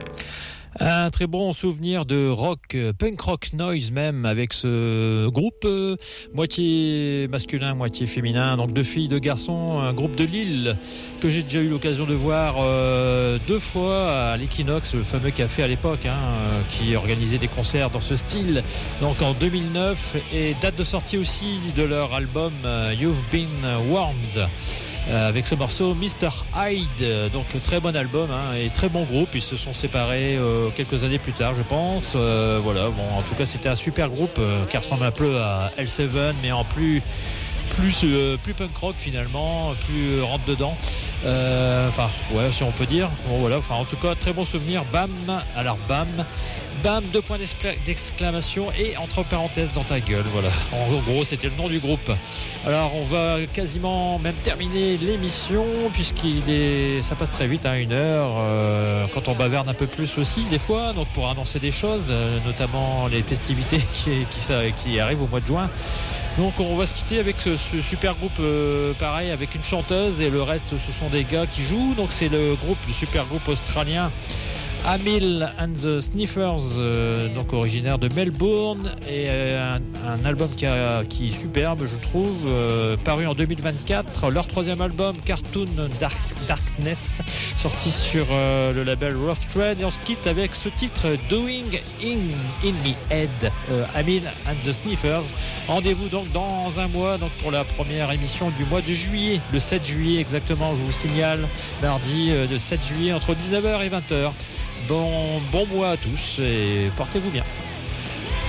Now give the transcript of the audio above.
Un très bon souvenir de rock, punk rock noise même, avec ce groupe moitié masculin, moitié féminin, donc deux filles, deux garçons, un groupe de Lille que j'ai déjà eu l'occasion de voir deux fois à l'Equinox, le fameux café à l'époque, qui organisait des concerts dans ce style, donc en 2009, et date de sortie aussi de leur album You've Been Warned. Avec ce morceau Mr. Hyde, donc très bon album et très bon groupe. Ils se sont séparés quelques années plus tard, je pense. Voilà, bon, en tout cas c'était un super groupe qui ressemble un peu à L7, mais en plus punk rock finalement, plus rentre dedans. Enfin, ouais, si on peut dire. Bon, voilà, enfin, en tout cas, très bon souvenir. Bam, alors bam, deux points d'exclamation et entre parenthèses dans ta gueule. Voilà, en gros, c'était le nom du groupe. Alors, on va quasiment même terminer l'émission ça passe très vite, 1 heure. Quand on bavarde un peu plus aussi, des fois, donc pour annoncer des choses, notamment les festivités qui arrivent au mois de juin. Donc on va se quitter avec ce super groupe pareil, avec une chanteuse, et le reste ce sont des gars qui jouent. Donc c'est le super groupe australien Amil and the Sniffers, donc originaire de Melbourne, et un album qui est superbe, je trouve, paru en 2024, leur troisième album Cartoon Darkness, sorti sur le label Rough Trade. Et on se quitte avec ce titre Doing in Me Head, Amil and the Sniffers. Rendez-vous donc dans un mois, donc pour la première émission du mois de juillet, le 7 juillet exactement, je vous signale, mardi de 7 juillet entre 19h et 20h. Bon mois à tous et portez-vous bien.